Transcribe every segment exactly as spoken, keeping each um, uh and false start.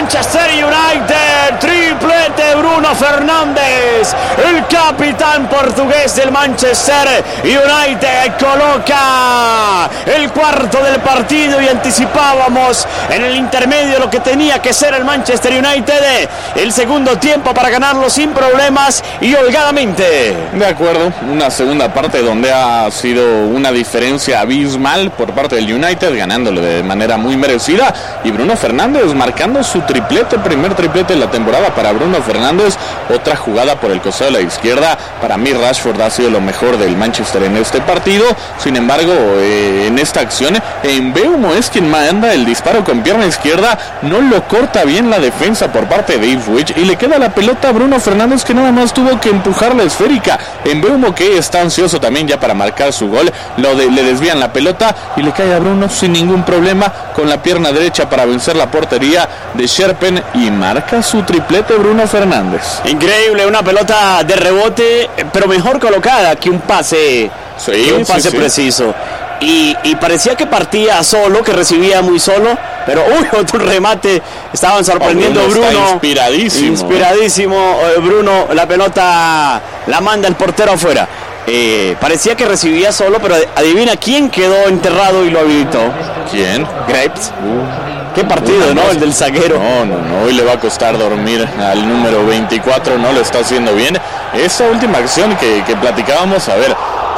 Manchester United, triplete Bruno Fernández, el capitán portugués del Manchester United, coloca el cuarto del partido y anticipábamos en el intermedio lo que tenía que ser el Manchester United, el segundo tiempo para ganarlo sin problemas y holgadamente. De acuerdo, una segunda parte donde ha sido una diferencia abismal por parte del United, ganándole de manera muy merecida, y Bruno Fernández marcando su triplete, primer triplete de la temporada para Bruno Fernández. Otra jugada por el costado de la izquierda, para mí Rashford ha sido lo mejor del Manchester en este partido. Sin embargo, eh, en esta acción Mbeumo es quien manda el disparo con pierna izquierda, no lo corta bien la defensa por parte de Ipswich y le queda la pelota a Bruno Fernández, que nada más tuvo que empujar la esférica. Mbeumo, que está ansioso también ya para marcar su gol, lo de, le desvían la pelota y le cae a Bruno sin ningún problema con la pierna derecha para vencer la portería de Sherpen y marca su triplete Bruno Fernández. Increíble, una pelota de rebote, pero mejor colocada que un pase, sí, que un pase sí, sí. preciso. Y, y parecía que partía solo, que recibía muy solo, pero uy, otro remate, estaban sorprendiendo. Bruno, Bruno está inspiradísimo. Inspiradísimo, eh. Bruno, la pelota la manda el portero afuera. Eh, parecía que recibía solo, pero adivina quién quedó enterrado y lo habilitó. ¿Quién? Graves. Uh. Qué partido, ¿no? El del zaguero. No, no, no, hoy le va a costar dormir al número veinticuatro, no lo está haciendo bien. Esa última acción que, que platicábamos, a ver,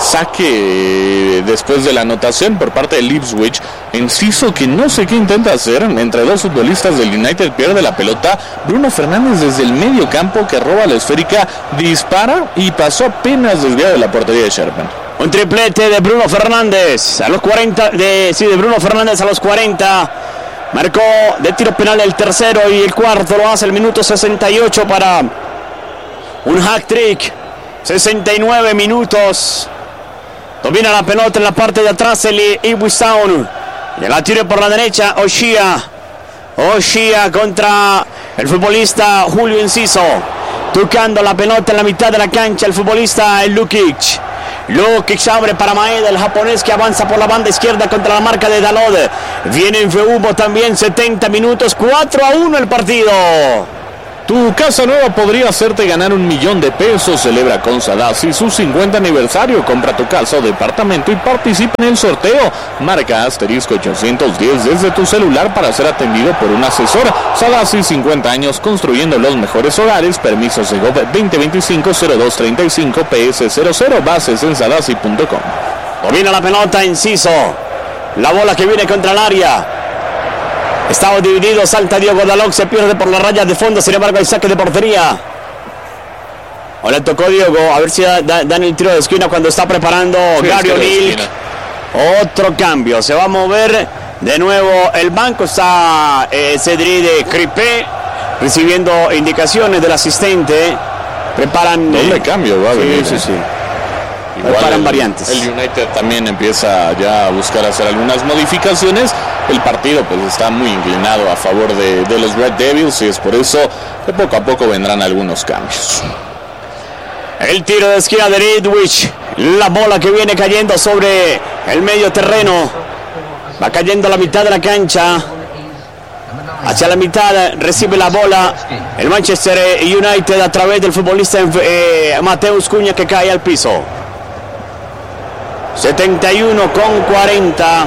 saque después de la anotación por parte del Ipswich, Enciso, que no sé qué intenta hacer, entre dos futbolistas del United, pierde la pelota. Bruno Fernández desde el medio campo, que roba la esférica, dispara y pasó apenas desviado de la portería de Sherpen. Un triplete de Bruno Fernández a los cuarenta, de, sí, de Bruno Fernández a los cuarenta. Marcó de tiro penal el tercero y el cuarto lo hace el minuto sesenta y ocho para un hat-trick. sesenta y nueve minutos. Domina la pelota en la parte de atrás el Ipswich Town. Y la tira por la derecha O'Shea. O'Shea contra el futbolista Julio Enciso. Tocando la pelota en la mitad de la cancha el futbolista Lukic. Lukic abre para Maeda, el japonés, que avanza por la banda izquierda contra la marca de Dalot. Viene Mbeumo también, setenta minutos, cuatro a uno el partido. Tu casa nueva podría hacerte ganar un millón de pesos. Celebra con Sadasi su cincuenta aniversario. Compra tu casa o departamento y participa en el sorteo. Marca asterisco ochocientos diez desde tu celular para ser atendido por un asesor. Sadasi, cincuenta años construyendo los mejores hogares. Permiso Segov veinte veinticinco cero dos treinta y cinco P S cero cero. Bases en sadasi punto com. Domina la pelota Enciso. La bola que viene contra el área. Estaba dividido, salta Diogo Dalot, se pierde por la raya de fondo, sin embargo hay saque de portería. O le tocó Diogo, a ver si da, da, dan el tiro de esquina cuando está preparando sí, Gary O'Neill. Otro cambio, se va a mover de nuevo el banco, está eh, Cedric de Cripé recibiendo indicaciones del asistente. Preparan... Doble eh, cambio, va a venir. Sí, sí, sí. Igual preparan el, variantes. El United también empieza ya a buscar hacer algunas modificaciones. El partido pues está muy inclinado a favor de, de los Red Devils y es por eso que poco a poco vendrán algunos cambios. El tiro de esquina de Ipswich, la bola que viene cayendo sobre el medio terreno, va cayendo a la mitad de la cancha, hacia la mitad recibe la bola el Manchester United a través del futbolista eh, Mateus Cunha, que cae al piso. setenta y uno con cuarenta.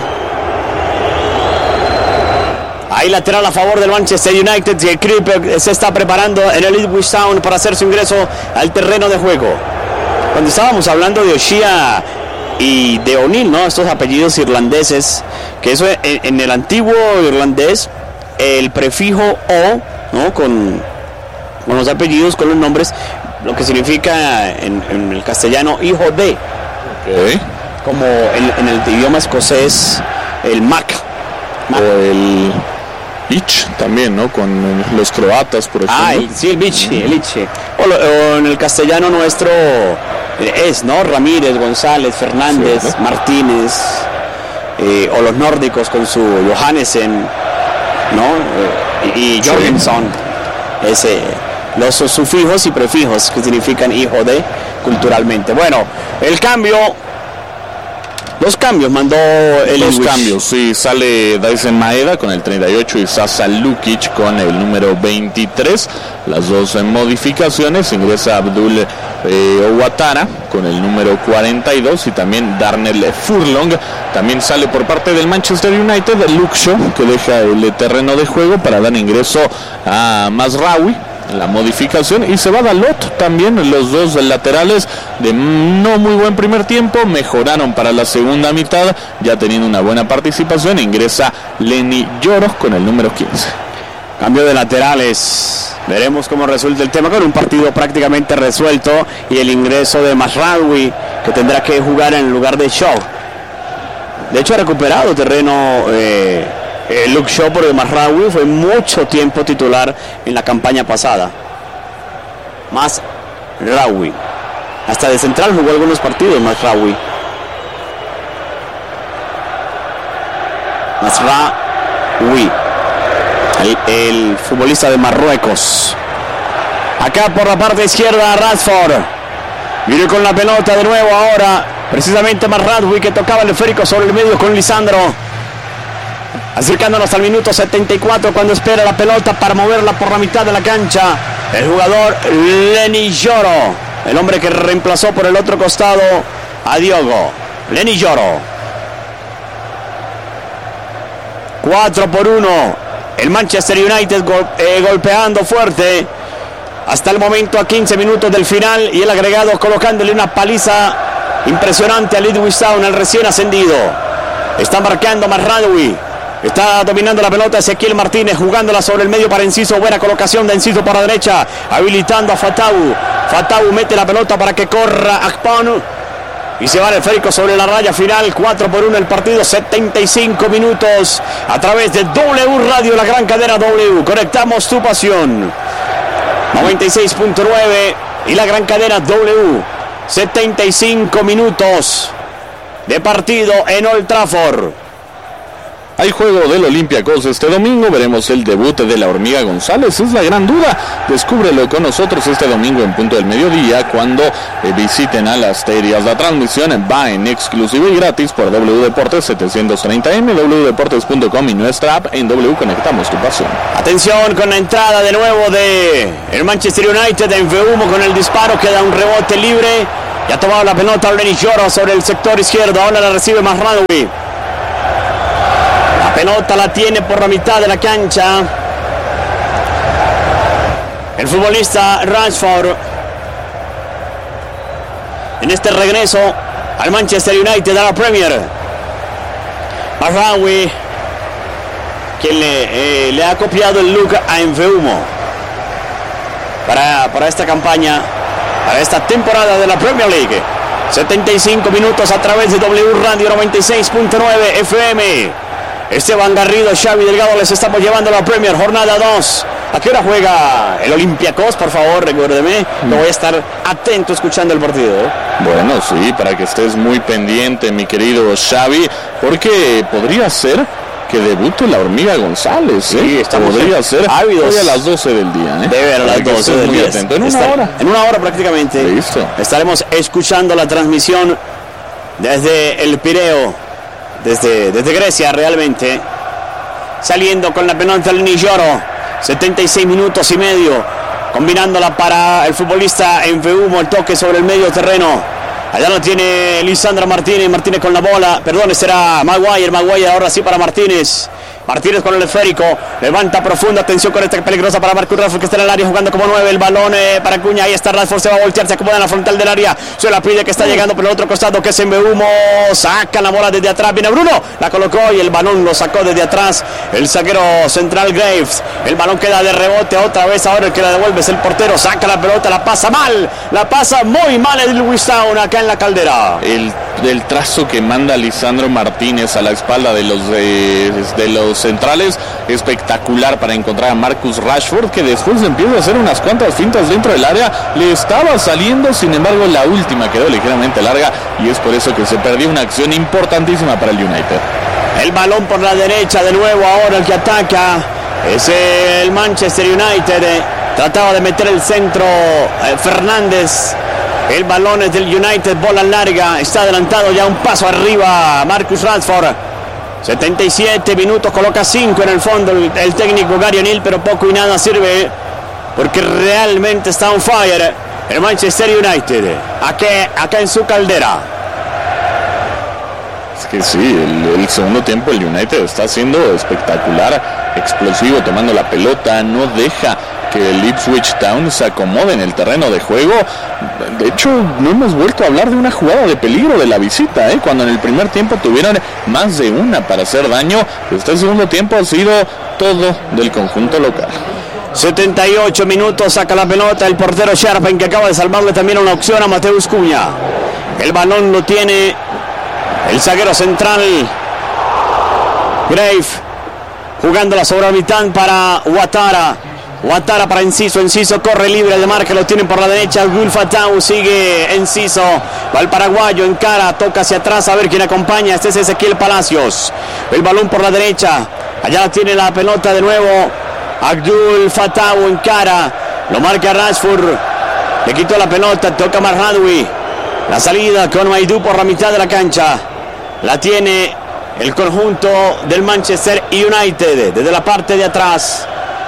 Hay lateral a favor del Manchester United. Y Kripe se está preparando en el Ipswich Town para hacer su ingreso al terreno de juego. Cuando estábamos hablando de O'Shea y de O'Neill, ¿no? Estos apellidos irlandeses, que eso en, en el antiguo irlandés, el prefijo O, ¿no? Con, con los apellidos, con los nombres, lo que significa en, en el castellano hijo de. Okay. Como en, en el idioma escocés, el Mac. Mac. O el Ich también, ¿no? Con los croatas, por ejemplo. Ah, el, sí, el Bichi, uh-huh. el Ichi. O, lo, o en el castellano nuestro es, ¿no? Ramírez, González, Fernández, sí, ¿no? Martínez. Eh, o los nórdicos con su Johannesen, ¿no? Eh, y, y Jorgensen. Sí. Ese, los sufijos y prefijos que significan hijo de culturalmente. Bueno, el cambio Dos cambios mandó el Dos Ipswich. cambios, sí, sale Dyson Maeda con el treinta y ocho y Sasa Lukic con el número veintitrés. Las dos en modificaciones, ingresa Abdul eh, Owatara con el número cuarenta y dos y también Darnell Furlong. También sale por parte del Manchester United Luke Shaw, que deja el terreno de juego para dar ingreso a Mazraoui, la modificación, y se va Dalot también. Los dos laterales de no muy buen primer tiempo mejoraron para la segunda mitad, ya teniendo una buena participación. Ingresa Lenny Lloros con el número quince. Cambio de laterales, veremos cómo resulta el tema con un partido prácticamente resuelto y el ingreso de Mazraoui, que tendrá que jugar en lugar de Shaw. De hecho ha recuperado terreno eh, eh, Luke Shaw, porque Mazraoui fue mucho tiempo titular en la campaña pasada. Mazraoui, hasta de central jugó algunos partidos Mazraoui. Mazraoui, el, el futbolista de Marruecos. Acá por la parte izquierda Rashford, viene con la pelota de nuevo ahora, precisamente Mazraoui, que tocaba el esférico sobre el medio con Lisandro. Acercándonos al minuto setenta y cuatro, cuando espera la pelota para moverla por la mitad de la cancha el jugador Lenny Lloro, el hombre que reemplazó por el otro costado a Diogo. Lenny Lloro. cuatro por uno. El Manchester United gol, eh, golpeando fuerte hasta el momento a quince minutos del final, y el agregado colocándole una paliza impresionante al Ipswich Town, el recién ascendido. Está marcando Mazraoui. Está dominando la pelota Ezequiel Martínez, jugándola sobre el medio para Enciso. Buena colocación de Enciso por la derecha, habilitando a Fatau. Fatau mete la pelota para que corra Akpon y se va el esférico sobre la raya final. Cuatro por uno el partido, setenta y cinco minutos a través de W Radio, la gran cadena W. Conectamos tu pasión. noventa y seis punto nueve y la gran cadena W. setenta y cinco minutos de partido en Old Trafford. Hay juego del Olympiacos este domingo, veremos el debut de la Hormiga González, es la gran duda. Descúbrelo con nosotros este domingo en punto del mediodía, cuando eh, visiten a las Terias. La transmisión va en exclusiva y gratis por W Deportes setecientos treinta M, w deportes punto com y nuestra app en W. Conectamos tu pasión. Atención con la entrada de nuevo de el Manchester United en Feumo con el disparo, queda un rebote libre. Ya ha tomado la pelota Lenny Lloro sobre el sector izquierdo, ahora la recibe Mazraoui. La pelota la tiene por la mitad de la cancha el futbolista Rashford en este regreso al Manchester United a la Premier. Mazraoui, quien le, eh, le ha copiado el look a Enfeumo para, para esta campaña, para esta temporada de la Premier League. setenta y cinco minutos a través de W Radio noventa y seis punto nueve F M. Esteban Garrido, Xavi Delgado, les estamos llevando a la Premier, jornada dos. ¿A qué hora juega el Olympiacos? Por favor, recuérdeme, no voy a estar atento escuchando el partido. Bueno, sí, para que estés muy pendiente, mi querido Xavi, porque podría ser que debute la Hormiga González. Sí, ¿eh? estamos podría ser ávidos. Hoy a las doce del día. ¿eh? Debe a las doce del día. Atento. En una Está, hora. En una hora prácticamente. Listo. Estaremos escuchando la transmisión desde el Pireo, desde, desde Grecia realmente. Saliendo con la pelota Lenny Lloro. setenta y seis minutos y medio. Combinándola para el futbolista Enfeumo, el toque sobre el medio terreno. Allá lo tiene Lisandro Martínez, Martínez con la bola, perdón, será Maguire, Maguire ahora sí para Martínez. Martínez con el esférico, levanta profunda, atención con esta peligrosa para Marcus Rashford, que está en el área jugando como nueve, el balón eh, para Acuña, ahí está Rashford, se va a voltear, se acomoda en la frontal del área, se la pide, que está llegando por el otro costado, que es Enfeumo, saca la bola desde atrás, viene Bruno, la colocó y el balón lo sacó desde atrás, el zaguero central Graves, el balón queda de rebote otra vez, ahora el que la devuelve es el portero, saca la pelota, la pasa mal, la pasa muy mal el Ipswich Town acá en la Caldera. El, el trazo que manda Lisandro Martínez a la espalda de los, de, de los centrales, espectacular para encontrar a Marcus Rashford, que después empieza a hacer unas cuantas fintas dentro del área, le estaba saliendo, sin embargo la última quedó ligeramente larga y es por eso que se perdió una acción importantísima para el United. El balón por la derecha de nuevo, ahora el que ataca es el Manchester United, trataba de meter el centro eh, Fernández, El balón es del United, bola larga, está adelantado ya un paso arriba Marcus Rashford. setenta y siete minutos, coloca cinco en el fondo el, el técnico Gary O'Neill, pero poco y nada sirve porque realmente está on fire el Manchester United, aquí, acá en su caldera. Es que sí, el, el segundo tiempo el United está siendo espectacular, explosivo, tomando la pelota, no deja que el Ipswich Town se acomode en el terreno de juego. De hecho, no hemos vuelto a hablar de una jugada de peligro de la visita, ¿eh? Cuando en el primer tiempo tuvieron más de una para hacer daño. Este segundo tiempo ha sido todo del conjunto local. setenta y ocho minutos, saca la pelota el portero Sharpen, que acaba de salvarle también una opción a Mateus Cunha. El balón lo tiene el zaguero central Grave, jugándola sobre la mitad para Ouattara. Ouattara para Enciso, Enciso corre libre de marca, lo tienen por la derecha, Abdul Fattah, sigue Enciso, va el paraguayo, encara, toca hacia atrás, a ver quién acompaña, este es Ezequiel Palacios, el balón por la derecha, allá tiene la pelota de nuevo, Abdul Fattah encara, lo marca Rashford, le quitó la pelota, toca Marradui, la salida con Maidú por la mitad de la cancha, la tiene el conjunto del Manchester United, desde la parte de atrás.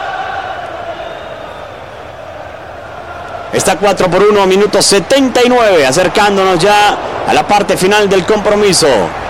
Está cuatro por uno, minuto setenta y nueve, acercándonos ya a la parte final del compromiso.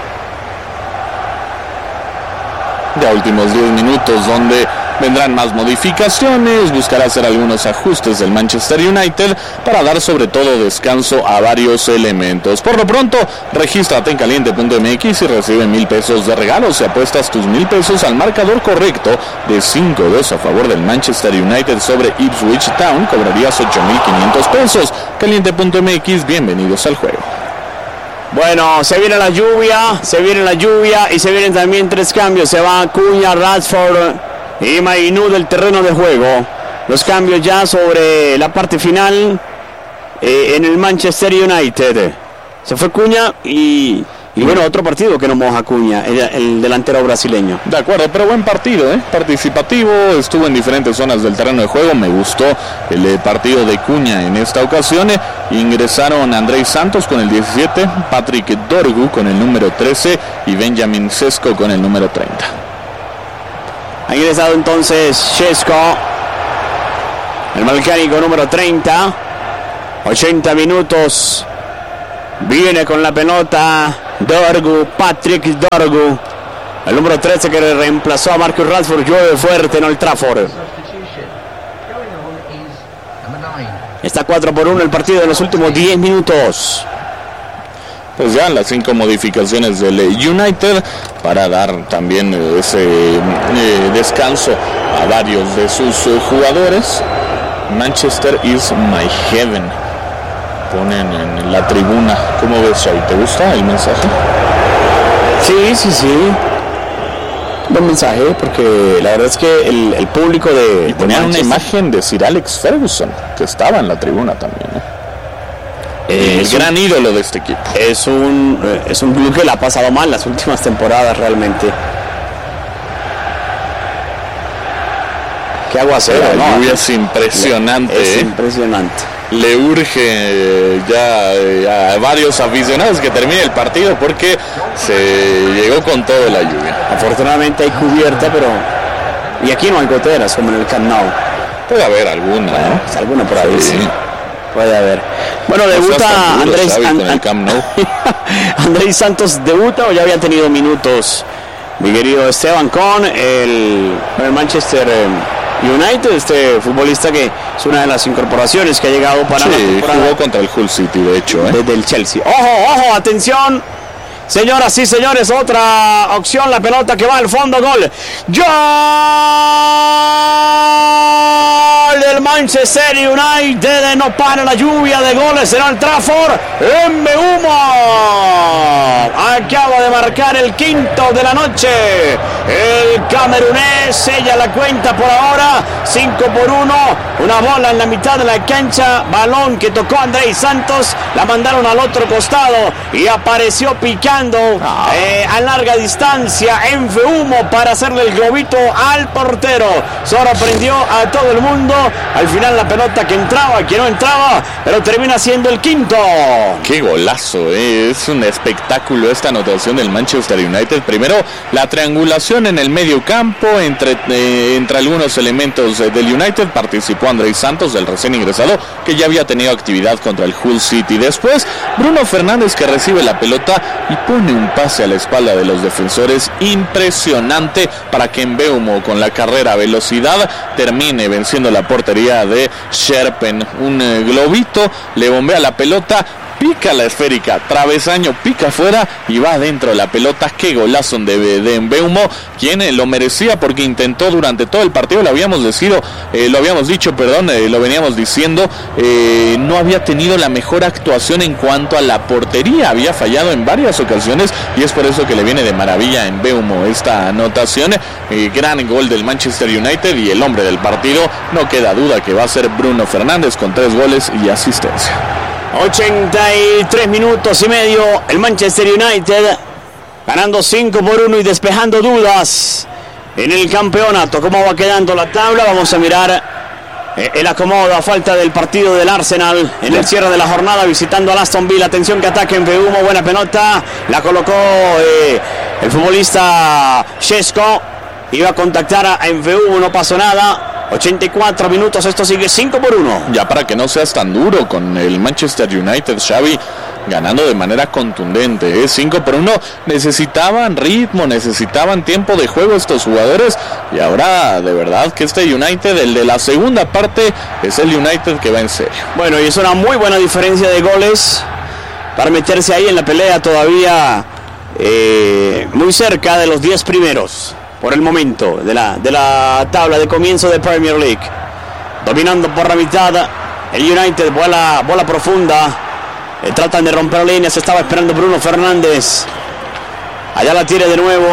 Ya últimos diez minutos donde vendrán más modificaciones, buscará hacer algunos ajustes del Manchester United para dar sobre todo descanso a varios elementos. Por lo pronto, regístrate en caliente punto m x y recibe mil pesos de regalo si apuestas tus mil pesos al marcador correcto de cinco dos a favor del Manchester United sobre Ipswich Town, cobrarías ocho mil quinientos pesos. caliente punto m x, bienvenidos al juego. Bueno, se viene la lluvia, se viene la lluvia y se vienen también tres cambios. Se va Cunha, Rashford y Mainú del terreno de juego. Los cambios ya sobre la parte final eh, en el Manchester United. Se fue Cunha y, y bueno, otro partido que no moja Cunha, el, el delantero brasileño. De acuerdo, pero buen partido, ¿eh? Participativo, estuvo en diferentes zonas del terreno de juego. Me gustó el eh, partido de Cunha en esta ocasión. Eh. Ingresaron Andrei Santos con el diecisiete, Patrick Dorgu con el número trece y Benjamin Sesko con el número treinta. Ha ingresado entonces Sesko, el balcánico número treinta, ochenta minutos, viene con la pelota Dorgu, Patrick Dorgu, el número trece que le reemplazó a Marcus Rashford, llueve fuerte en Old Trafford. Está cuatro por uno el partido de los últimos diez minutos. Pues ya las cinco modificaciones del United para dar también ese eh, descanso a varios de sus eh, jugadores. Manchester is my heaven, ponen en la tribuna. ¿Cómo ves ahí? ¿Te gusta el mensaje? Sí, sí, sí. Buen mensaje, porque la verdad es que el, el público de... Y ponían una imagen de Sir Alex Ferguson, que estaba en la tribuna también, ¿eh? Eh, el gran un, ídolo de este equipo. Es un es un club que la ha pasado mal las últimas temporadas realmente. Qué aguacero, la ¿no? lluvia es impresionante. Es eh. impresionante. Le urge ya a varios aficionados que termine el partido porque se llegó con todo la lluvia. Afortunadamente hay cubierta, pero y aquí no hay goteras como en el Camp Nou. Puede haber alguna, bueno, ¿no? Pues alguna por ahí, sí. sí. Puede haber. Bueno, debuta Andrés An- en el Camp Nou. Andrés Santos debuta o ya había tenido minutos, mi querido Esteban, con el, el Manchester United, este futbolista que es una de las incorporaciones que ha llegado para sí, la temporada. Jugó contra el Hull City, de hecho, ¿eh? Desde el Chelsea. Ojo, ojo, atención. Señoras y señores, otra opción, la pelota que va al fondo, gol. ¡Gol del Manchester United! No para la lluvia de goles en Old Trafford. Mbeumo acaba de marcar el quinto de la noche. El camerunés sella la cuenta por ahora, cinco por uno. Una bola en la mitad de la cancha, balón que tocó Andrés Santos, la mandaron al otro costado y apareció picando ah. eh, a larga distancia Mbeumo para hacerle el globito al portero. Sorprendió a todo el mundo. Al final la pelota que entraba, que no entraba, pero termina siendo el quinto. Qué golazo, eh. Es un espectáculo esta anotación del Manchester United. Primero, la triangulación en el medio campo entre, eh, entre algunos elementos eh, del United. Participó Andrés Santos, del recién ingresado, que ya había tenido actividad contra el Hull City. Después, Bruno Fernández, que recibe la pelota y pone un pase a la espalda de los defensores impresionante para que Mbeumo, con la carrera velocidad, termine venciendo la portería de Scherpen. Un eh, globito, le bombea la pelota, pica la esférica, travesaño, pica afuera y va adentro la pelota. Qué golazo de, de Mbeumo, quien eh, lo merecía porque intentó durante todo el partido, lo habíamos decido, eh, lo habíamos dicho, perdón, eh, lo veníamos diciendo, eh, no había tenido la mejor actuación en cuanto a la portería, había fallado en varias ocasiones y es por eso que le viene de maravilla a Mbeumo esta anotación. Eh, gran gol del Manchester United y el hombre del partido, no queda duda que va a ser Bruno Fernández con tres goles y asistencia. ochenta y tres minutos y medio, el Manchester United ganando cinco por uno y despejando dudas en el campeonato. ¿Cómo va quedando la tabla? Vamos a mirar eh, el acomodo a falta del partido del Arsenal en el cierre de la jornada visitando al Aston Villa. Atención que ataque Mbeumo, buena pelota, la colocó eh, el futbolista Šeško, iba a contactar a Mbeumo, no pasó nada. ochenta y cuatro minutos, esto sigue cinco por uno. Ya para que no seas tan duro con el Manchester United, Xavi, ganando de manera contundente, ¿eh? cinco por uno, necesitaban ritmo, necesitaban tiempo de juego estos jugadores, y ahora de verdad que este United, el de la segunda parte, es el United que va en serio. Bueno, y es una muy buena diferencia de goles para meterse ahí en la pelea todavía eh, muy cerca de los diez primeros. Por el momento de la, de la tabla de comienzo de Premier League. Dominando por la mitad el United, bola, bola profunda. Eh, tratan de romper líneas, estaba esperando Bruno Fernández. Allá la tiene de nuevo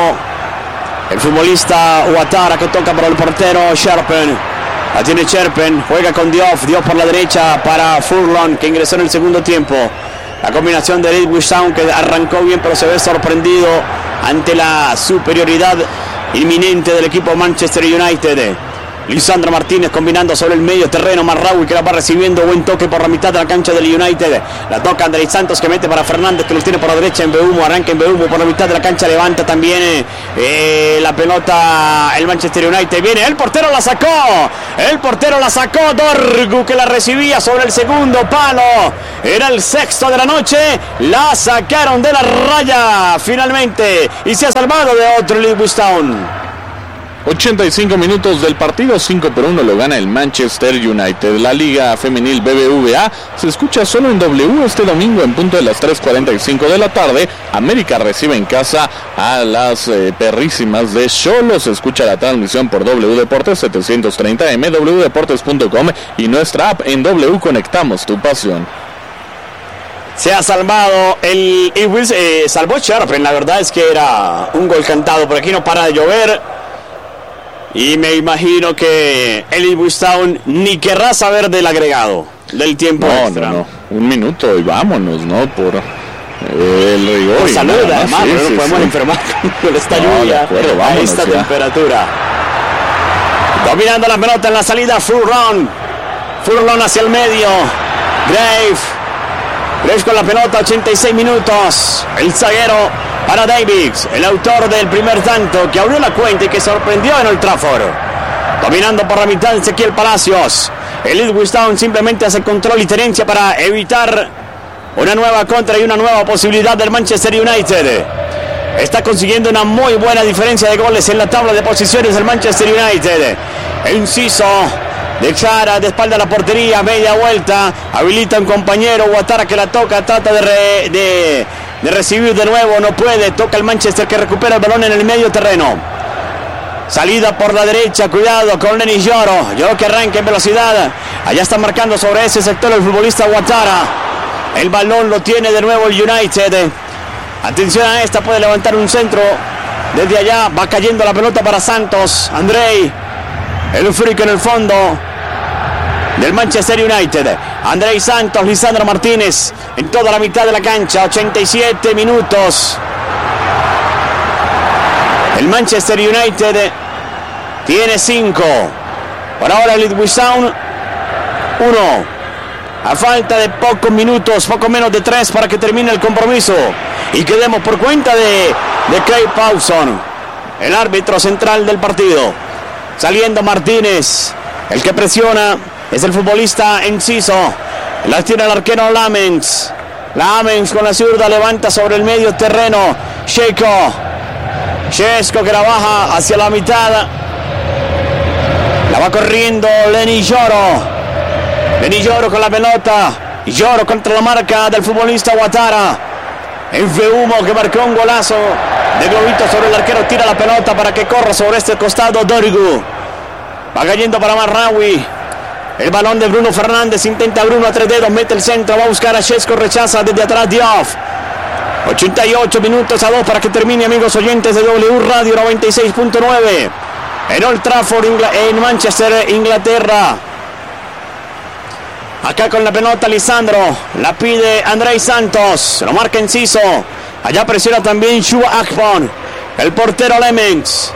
el futbolista Ouattara, que toca para el portero Scherpen. La tiene Scherpen, juega con Diop, Diop por la derecha para Furlong, que ingresó en el segundo tiempo. La combinación de Ipswich Town, que arrancó bien pero se ve sorprendido ante la superioridad inminente del equipo Manchester United. Lisandro Martínez combinando sobre el medio terreno, Marraoui que la va recibiendo, buen toque por la mitad de la cancha del United, la toca Andrés Santos que mete para Fernández, que los tiene por la derecha. Mbeumo, arranca Mbeumo por la mitad de la cancha, levanta también eh, la pelota el Manchester United, viene el portero, la sacó, el portero la sacó, Dorgu que la recibía sobre el segundo palo, era el sexto de la noche, la sacaron de la raya finalmente y se ha salvado de otro Ipswich Town. ochenta y cinco minutos del partido, cinco por uno lo gana el Manchester United. La Liga Femenil B B V A se escucha solo en W este domingo en punto de las tres cuarenta y cinco de la tarde. América recibe en casa a las eh, perrísimas de Xolos. Se escucha la transmisión por W Deportes setecientos treinta M, w deportes punto com y nuestra app en W. Conectamos tu pasión. Se ha salvado el Ipswich, eh, salvó Scherpen, la verdad es que era un gol cantado, por aquí no para de llover. Y me imagino que el Ipswich Town ni querrá saber del agregado, del tiempo no, extra. No, no, un minuto y vámonos, ¿no? Por eh, el rigor. Por salud, además, sí, pero sí, no podemos sí. enfermar con esta no, lluvia, acuerdo, vámonos, a esta ya. temperatura. Dominando la pelota en la salida, Furlong. Furlong hacia el medio. Grave. Grave con la pelota, ochenta y seis minutos. El zaguero para Davies, el autor del primer tanto, que abrió la cuenta y que sorprendió en Old Trafford. Dominando por la mitad Ezequiel Palacios. El Ipswich Town simplemente hace control y tenencia para evitar una nueva contra y una nueva posibilidad del Manchester United. Está consiguiendo una muy buena diferencia de goles en la tabla de posiciones del Manchester United. Enciso de cara, de espalda a la portería, media vuelta, habilita a un compañero, Ouattara que la toca, trata de, re, de, de recibir de nuevo, no puede, toca el Manchester que recupera el balón en el medio terreno. Salida por la derecha, cuidado con Denis Lloro, Lloro que arranca en velocidad, allá está marcando sobre ese sector el futbolista Ouattara. El balón lo tiene de nuevo el United. Atención a esta, puede levantar un centro. Desde allá va cayendo la pelota para Santos. Andrei, el frico en el fondo del Manchester United. Andrei Santos, Lisandro Martínez en toda la mitad de la cancha. ochenta y siete minutos. El Manchester United tiene cinco. Por ahora el Ipswich Town uno. A falta de pocos minutos, poco menos de tres para que termine el compromiso. Y quedemos por cuenta de, de Craig Pawson, el árbitro central del partido. Saliendo Martínez. El que presiona es el futbolista Enciso. La tiene el arquero Lamens. Lamens con la zurda levanta sobre el medio terreno. Sheko. Sheko que la baja hacia la mitad. La va corriendo Lenny Yoro. Lenny Yoro con la pelota. Yoro contra la marca del futbolista Ouattara. Enfe Humo que marcó un golazo de globito sobre el arquero. Tira la pelota para que corra sobre este costado Dorigu. Va cayendo para Marraoui. El balón de Bruno Fernández. Intenta Bruno a tres dedos. Mete el centro. Va a buscar a Sheko. Rechaza desde atrás Diouf. ochenta y ocho minutos a dos para que termine, amigos oyentes de W Radio noventa y seis punto nueve. En Old Trafford, en Manchester, Inglaterra. Acá con la pelota Lisandro. La pide Andrei Santos. Lo marca Enciso. Allá presiona también Chuba Akpom. El portero Lemens.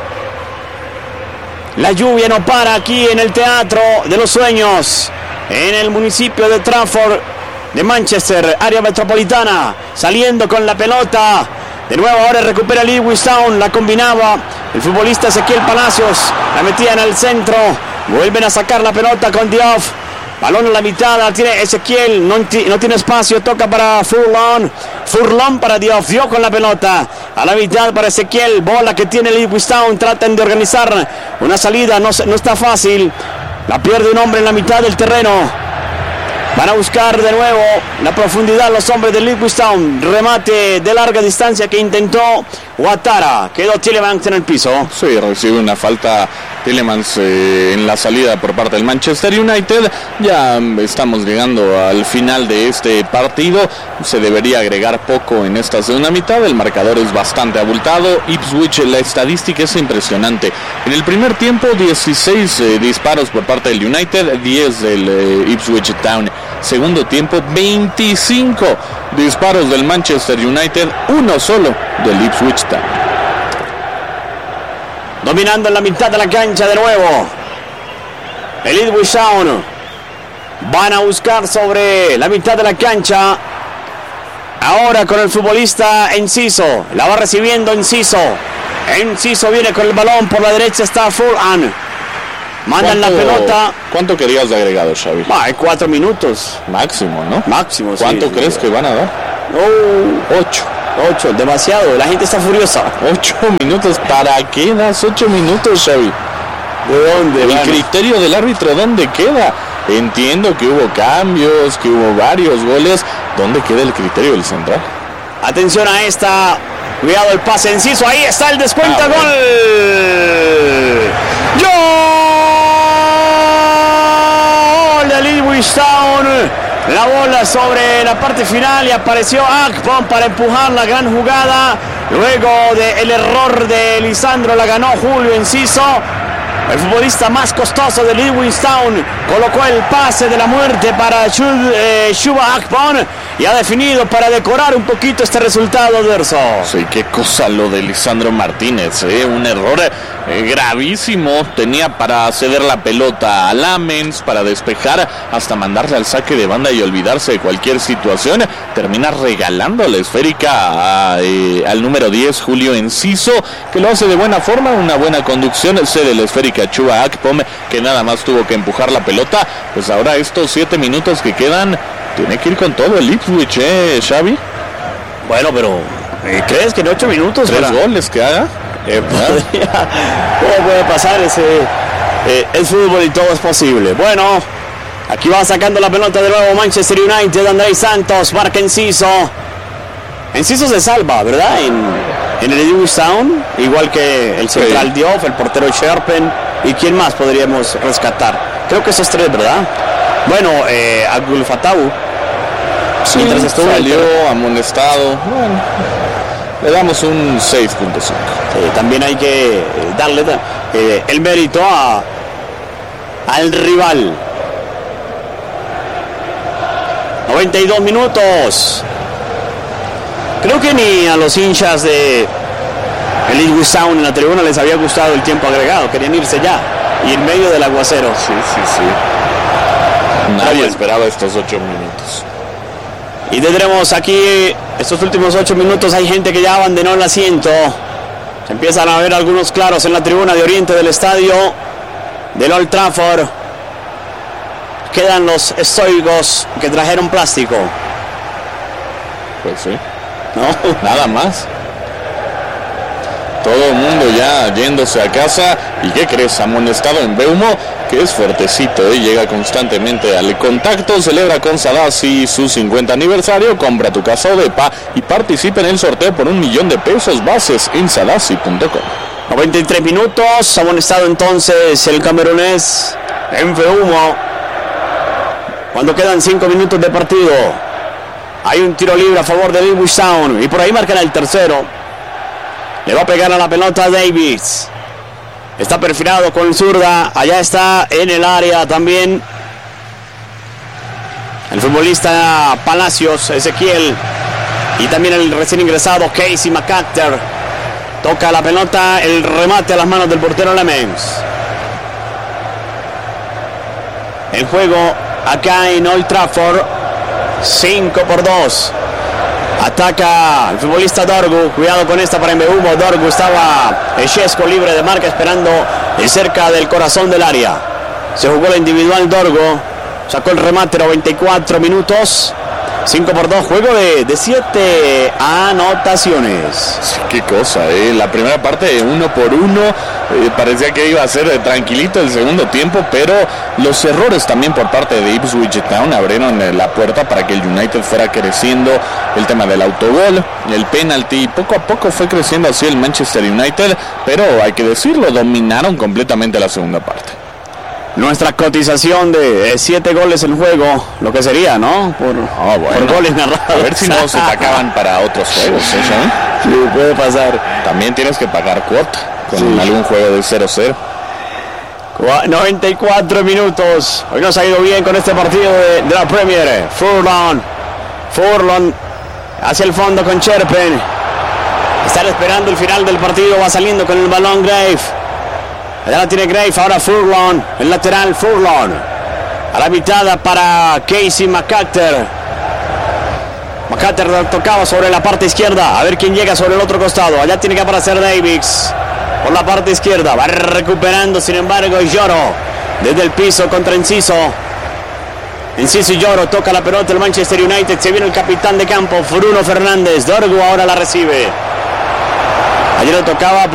La lluvia no para aquí en el Teatro de los Sueños. En el municipio de Trafford de Manchester, área metropolitana. Saliendo con la pelota. De nuevo ahora recupera el Ipswich Town. La combinaba el futbolista Ezequiel Palacios. La metía en el centro. Vuelven a sacar la pelota con Diouf. Balón en la mitad, la tiene Ezequiel, no, no tiene espacio, toca para Furlong. Furlong para Diouf, dio con la pelota. A la mitad para Ezequiel, bola que tiene el Ipswich Town. Tratan de organizar una salida, no, no está fácil. La pierde un hombre en la mitad del terreno. Van a buscar de nuevo la profundidad los hombres del Ipswich Town. Remate de larga distancia que intentó Ouattara. Quedó Tielemans en el piso. Sí, recibe una falta Tielemans eh, en la salida por parte del Manchester United. Ya estamos llegando al final de este partido. Se debería agregar poco en esta segunda mitad. El marcador es bastante abultado. Ipswich, la estadística es impresionante. En el primer tiempo, dieciséis eh, disparos por parte del United, diez del eh, Ipswich Town. Segundo tiempo, veinticinco disparos del Manchester United, uno solo del Ipswich Town. Dominando en la mitad de la cancha de nuevo el Ipswich Town. Van a buscar sobre la mitad de la cancha. Ahora con el futbolista Enciso. La va recibiendo Enciso. Enciso viene con el balón. Por la derecha está Furlong. Mandan la pelota. ¿Cuánto querías de agregado, Xavi? Ah, hay cuatro minutos. Máximo, ¿no? Máximo, ¿Cuánto sí, crees sí. que van a dar? Oh, Ocho. Ocho, demasiado. La gente está furiosa. Ocho minutos. ¿Para qué das ocho minutos, Xavi? ¿De dónde? El Bueno. criterio del árbitro, ¿dónde queda? Entiendo que hubo cambios, que hubo varios goles. ¿Dónde queda el criterio del central? Atención a esta. Cuidado el pase Enciso. Ahí está el descuento. Ah, Gol. Gol del Ipswich Town. La bola sobre la parte final y apareció Akpom para empujar la gran jugada. Luego del error de Lisandro la ganó Julio Enciso. El futbolista más costoso del Ipswich Town colocó el pase de la muerte para Chuba Akpom y ha definido para decorar un poquito este resultado, Derso. Sí, qué cosa lo de Lisandro Martínez, ¿eh? Un error eh, gravísimo. Tenía para ceder la pelota a Lamens, para despejar, hasta mandarle al saque de banda y olvidarse de cualquier situación. Termina regalando la esférica a, eh, al número diez, Julio Enciso, que lo hace de buena forma, una buena conducción. Cede la esférica a Chuba Akpom, que nada más tuvo que empujar la pelota. Pues ahora estos siete minutos que quedan, tiene que ir con todo el Ipswich, ¿eh, Xavi? Bueno, pero ¿eh, ¿crees que en ocho minutos? Tres para... goles que haga. Eh, podría... ¿Cómo puede pasar ese? Eh, el fútbol y todo es posible. Bueno, aquí va sacando la pelota de nuevo Manchester United. Andrei Santos, marca Enciso. Enciso se salva, ¿verdad? En, en el Ipswich Town, igual que el central sí. Diouf, el portero Sherpen. ¿Y quién más podríamos rescatar? Creo que esos tres, ¿verdad? Bueno, eh, Abdul Fattah Sí, mientras estuvo salió amonestado. Bueno, le damos un seis punto cinco. Eh, también hay que darle eh, el mérito a, al rival. noventa y dos minutos. Creo que ni a los hinchas de el Ipswich Town en la tribuna les había gustado el tiempo agregado. Querían irse ya. Y en medio del aguacero. Sí, sí, sí. Nadie bueno. esperaba estos ocho minutos. Y tendremos aquí estos últimos ocho minutos. Hay gente que ya abandonó el asiento. Se empiezan a ver algunos claros en la tribuna de oriente del estadio del Old Trafford. Quedan los estoicos que trajeron plástico. Pues sí. No, nada más. Todo el mundo ya yéndose a casa. ¿Y qué crees? Amonestado en Beumo, que es fuertecito, ¿eh? Llega constantemente al contacto. Celebra con Sadasi su cincuenta aniversario. Compra tu casa Odepa y participa en el sorteo por un millón de pesos. Bases en sadasi punto com. noventa y tres minutos. Amonestado entonces el camerunés en Beumo. Cuando quedan cinco minutos de partido, hay un tiro libre a favor de Ipswich Town. Y por ahí marcan el tercero. Le va a pegar a la pelota Davis. Está perfilado con zurda. Allá está en el área también el futbolista Palacios, Ezequiel. Y también el recién ingresado Casey McAllister. Toca la pelota, el remate a las manos del portero Lemens. El juego acá en Old Trafford, cinco por dos. Ataca el futbolista Dorgu. Cuidado con esta para Mbeumo. Dorgu estaba Echesco libre de marca esperando cerca del corazón del área. Se jugó la individual Dorgu. Sacó el remate, noventa y cuatro minutos. cinco por dos. Juego de, de siete anotaciones. Sí, qué cosa, ¿eh? La primera parte uno por uno. Eh, parecía que iba a ser eh, tranquilito el segundo tiempo, pero los errores también por parte de Ipswich Town abrieron eh, la puerta para que el United fuera creciendo. El tema del autogol, el penalti, poco a poco fue creciendo así el Manchester United, pero hay que decirlo, dominaron completamente la segunda parte. Nuestra cotización de siete goles en juego, lo que sería, ¿no? Por, oh, bueno. por goles narrados. A ver si no se pagan para otros juegos, ¿eh? Sí, puede pasar. También tienes que pagar cuota con sí. algún juego de cero cero. noventa y cuatro minutos. Hoy nos ha ido bien con este partido de, de la Premier. Furlong. Furlong hacia el fondo con Cherpen. Están esperando el final del partido. Va saliendo con el balón Grave. Allá la tiene Grave, ahora Furlong, el lateral Furlong. A la mitad para Casey McAllister. McAllister tocaba sobre la parte izquierda. A ver quién llega sobre el otro costado. Allá tiene que aparecer Davis. Por la parte izquierda. Va recuperando, sin embargo, Lloro. Desde el piso contra Enciso. Enciso y Lloro. Toca la pelota el Manchester United. Se viene el capitán de campo, Bruno Fernández. Dorgu ahora la recibe. Ayer lo tocaba